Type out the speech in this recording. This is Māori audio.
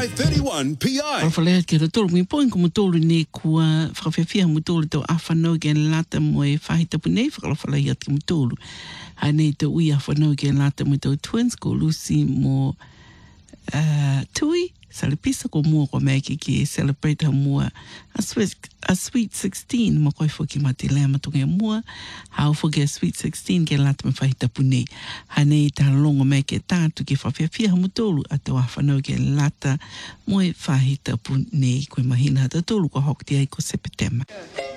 Sky 31 PI. Whawhalea ke ratolo mi poin ko mutolu ne kua whawhawhia mutolu tau awhanau ke lata mo e whahitapu nei whakalawhalai ati mutolu. Hanei te ui awhanau ke lata mo tau twins ko Lucy mo tui. Salipisa ko mua ko mea ki celebrate ha mua a sweet 16 mo koi whoki mati lea matunga mua hao whoki a sweet 16 ke lata me whahitapu nei. Hanei ta longo mea ke tātu ke whawhiawhia ha mutolu a tau awhanau ke lata mo e whahitapu nei koe mahina ha tatolu ko hokti ai ko September.